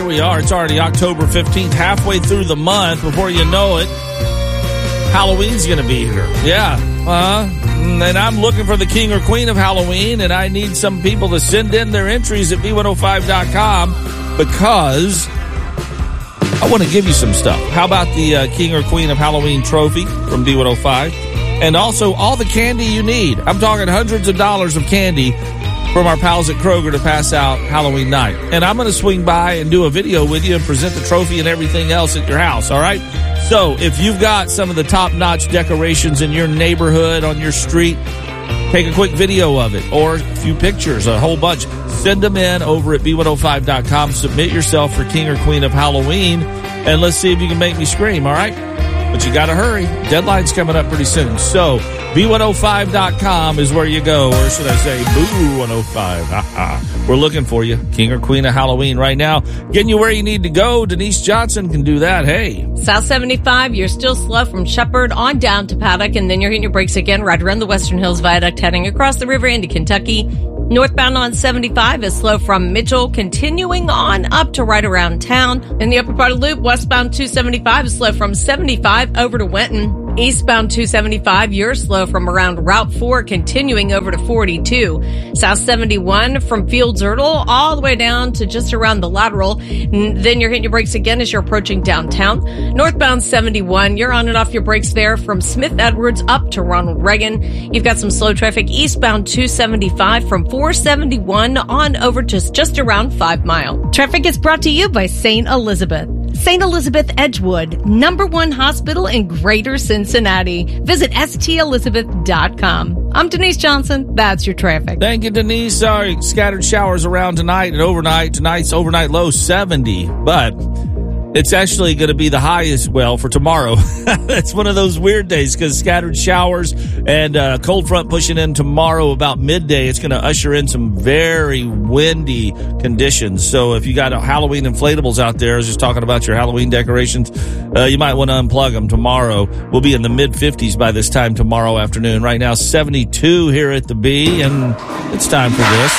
we are. It's already October 15th, halfway through the month. Before you know it, Halloween's going to be here. Yeah. And I'm looking for the king or queen of Halloween, and I need some people to send in their entries at B105.com because I want to give you some stuff. How about the king or queen of Halloween trophy from B105? And also all the candy you need. I'm talking hundreds of dollars of candy from our pals at Kroger to pass out Halloween night. And I'm going to swing by and do a video with you and present the trophy and everything else at your house, all right? So if you've got some of the top-notch decorations in your neighborhood, on your street, take a quick video of it or a few pictures, a whole bunch. Send them in over at B105.com. Submit yourself for king or queen of Halloween, and let's see if you can make me scream, all right? But you got to hurry. Deadline's coming up pretty soon. So B105.com is where you go, or should I say Boo 105. We're looking for you, king or queen of Halloween right now. Getting you where you need to go. Denise Johnson can do that. Hey. South 75, you're still slow from Shepherd on down to Paddock, and then you're hitting your brakes again right around the Western Hills Viaduct heading across the river into Kentucky. Northbound on 75 is slow from Mitchell, continuing on up to right around town. In the upper part of the loop, westbound 275 is slow from 75 over to Wenton. Eastbound 275, you're slow from around Route 4, continuing over to 42. South 71 from Fields Erdel all the way down to just around the lateral. Then you're hitting your brakes again as you're approaching downtown. Northbound 71, you're on and off your brakes there from Smith Edwards up to Ronald Reagan. You've got some slow traffic eastbound 275 from 471 on over to just around 5 Mile. Traffic is brought to you by St. Elizabeth. St. Elizabeth Edgewood, #1 hospital in Greater Cincinnati. Visit stelizabeth.com. I'm Denise Johnson. That's your traffic. Thank you, Denise. Sorry, scattered showers around tonight and overnight. Tonight's overnight low 70, but it's actually going to be the highest, well, for tomorrow. It's one of those weird days because scattered showers and cold front pushing in tomorrow about midday. It's going to usher in some very windy conditions. So if you got Halloween inflatables out there, I was just talking about your Halloween decorations, you might want to unplug them tomorrow. We'll be in the mid-50s by this time tomorrow afternoon. Right now, 72 here at the B, and it's time for this.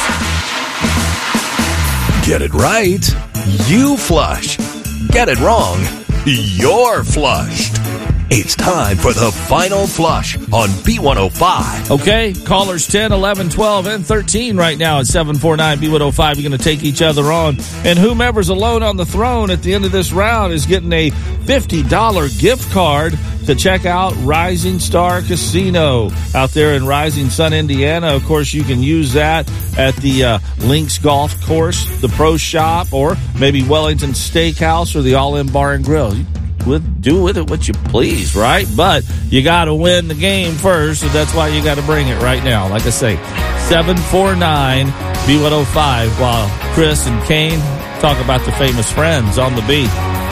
Get it right, you flush. Get it wrong, you're flushed. It's time for the final flush on B105. Okay, callers 10, 11, 12, and 13 right now at 749 B105. You're going to take each other on. And whomever's alone on the throne at the end of this round is getting a $50 gift card to check out Rising Star Casino out there in Rising Sun, Indiana. Of course, you can use that at the Links Golf Course, the Pro Shop, or maybe Wellington Steakhouse or the All-In Bar and Grill. Do with it what you please, right? But you got to win the game first, so that's why you got to bring it right now. Like I say, 749 B105 while Chris and Kane talk about the famous friends on the beat.